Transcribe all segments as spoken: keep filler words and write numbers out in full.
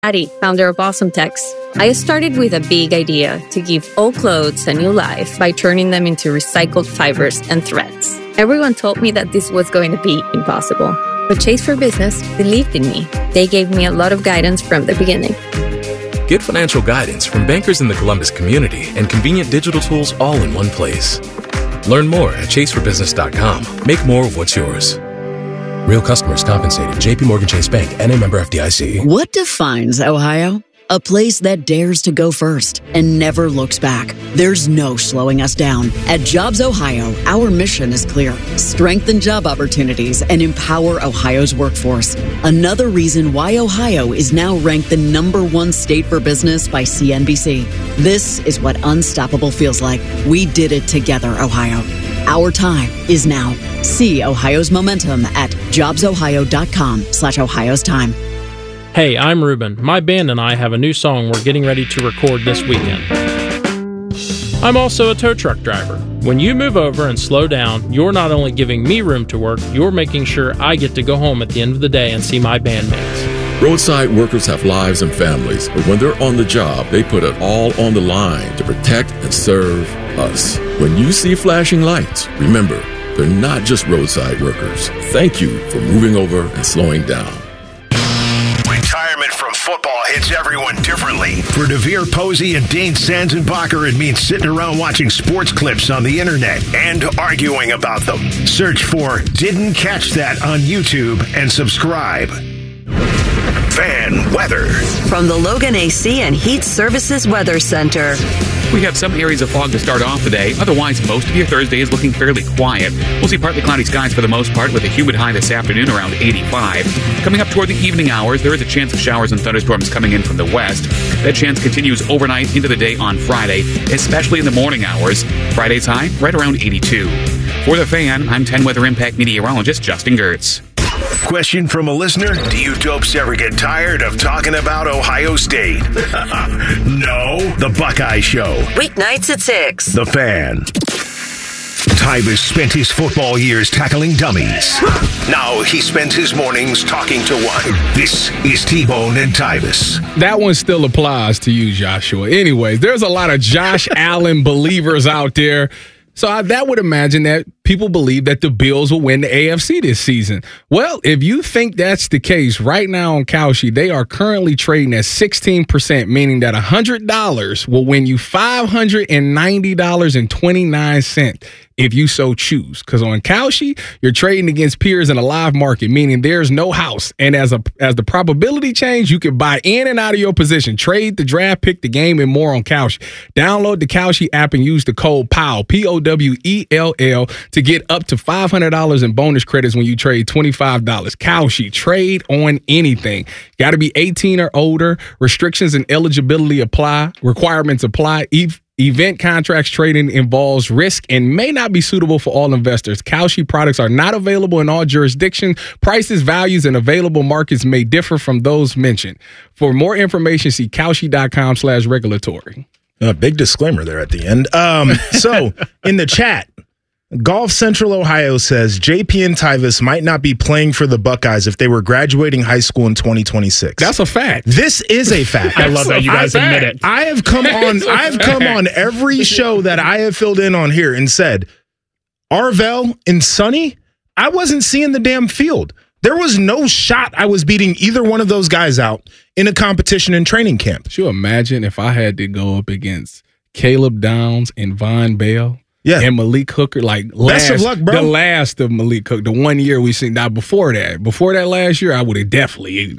Addie, founder of Awesome Tex. I started with a big idea to give old clothes a new life by turning them into recycled fibers and threads. Everyone told me that this was going to be impossible, but Chase for Business believed in me. They gave me a lot of guidance from the beginning. Get financial guidance from bankers in the Columbus community and convenient digital tools all in one place. Learn more at chase for business dot com. Make more of what's yours. Real customers compensated. J P Morgan Chase Bank, N A member F D I C. What defines Ohio? A place that dares to go first and never looks back. There's no slowing us down. At Jobs Ohio, our mission is clear. Strengthen job opportunities and empower Ohio's workforce. Another reason why Ohio is now ranked the number one state for business by C N B C. This is what unstoppable feels like. We did it together, Ohio. Our time is now. See Ohio's momentum at jobs ohio dot com slash Ohio's time. Hey, I'm Ruben. My band and I have a new song we're getting ready to record this weekend. I'm also a tow truck driver. When you move over and slow down, you're not only giving me room to work, you're making sure I get to go home at the end of the day and see my bandmates. Roadside workers have lives and families, but when they're on the job, they put it all on the line to protect and serve us. When you see flashing lights, remember, they're not just roadside workers. Thank you for moving over and slowing down. Retirement from football hits everyone differently. For Devere Posey and Dane Sanzenbacher, it means sitting around watching sports clips on the internet and arguing about them. Search for Didn't Catch That on YouTube and subscribe. Fan weather. From the Logan A C and Heat Services Weather Center. We have some areas of fog to start off the day. Otherwise, most of your Thursday is looking fairly quiet. We'll see partly cloudy skies for the most part with a humid high this afternoon around eighty-five. Coming up toward the evening hours, there is a chance of showers and thunderstorms coming in from the west. That chance continues overnight into the day on Friday, especially in the morning hours. Friday's high right around eighty-two. For The Fan, I'm ten Weather Impact meteorologist Justin Gertz. Question from a listener: do you dopes ever get tired of talking about Ohio State? No. The Buckeye Show. Weeknights at six. The Fan. Tyvus spent his football years tackling dummies. Now he spends his mornings talking to one. This is T-Bone and Tyvus. That one still applies to you, Joshua. Anyways, there's a lot of Josh Allen believers out there. So I, that would imagine that people believe that the Bills will win the A F C this season. Well, if you think that's the case, right now on Kalshi, they are currently trading at sixteen percent, meaning that one hundred dollars will win you five hundred ninety dollars and twenty-nine cents if you so choose. Because on Kalshi, you're trading against peers in a live market, meaning there's no house. And as a as the probability change, you can buy in and out of your position, trade the draft, pick the game, and more on Kalshi. Download the Kalshi app and use the code P O W, P O W E L L, to get up to five hundred dollars in bonus credits when you trade twenty-five dollars. Kalshi, trade on anything. Got to be eighteen or older. Restrictions and eligibility apply. Requirements apply. Eve Event contracts trading involves risk and may not be suitable for all investors. Kalshi products are not available in all jurisdictions. Prices, values, and available markets may differ from those mentioned. For more information, see Kalshi.com slash regulatory. A big disclaimer there at the end. Um, so in the chat, Golf Central Ohio says J P and Tyvus might not be playing for the Buckeyes if they were graduating high school in twenty twenty-six. That's a fact. This is a fact. I love that you guys admit it. I have come on. I've come on every show that I have filled in on here and said, Arvell and Sonny, I wasn't seeing the damn field. There was no shot I was beating either one of those guys out in a competition in training camp. Could you imagine if I had to go up against Caleb Downs and Von Bell? Yeah. And Malik Hooker, like last, Best of luck, bro. The last of Malik Hooker, the one year we seen. Now, before that, before that last year, I would have definitely,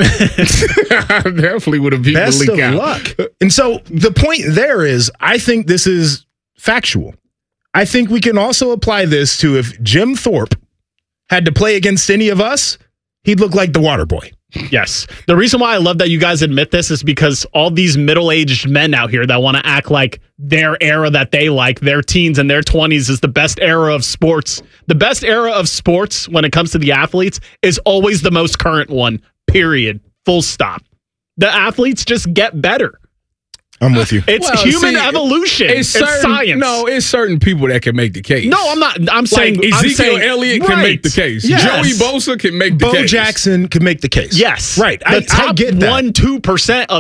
I definitely would have beat Best Malik of out. luck. And so the point there is, I think this is factual. I think we can also apply this to if Jim Thorpe had to play against any of us, he'd look like the water boy. Yes. The reason why I love that you guys admit this is because all these middle-aged men out here that want to act like their era that they like, their teens and their twenties is the best era of sports. The best era of sports when it comes to the athletes is always the most current one, period. Full stop. The athletes just get better. I'm with you. It's Well, human see, evolution. It's, It's, certain, science. No, it's certain people that can make the case. No, I'm not. I'm saying like I'm Ezekiel saying, Elliott can right. make the case. Yes. Joey Bosa can make the Bo case. Jackson can make the case. Yes. Right. The I, top I get that. one, two percent of